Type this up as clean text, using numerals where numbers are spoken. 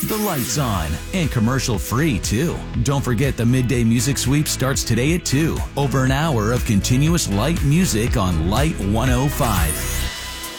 The lights on, and commercial free too. Don't forget the Midday Music Sweep starts today at 2. Over an hour of continuous light music on Light 105.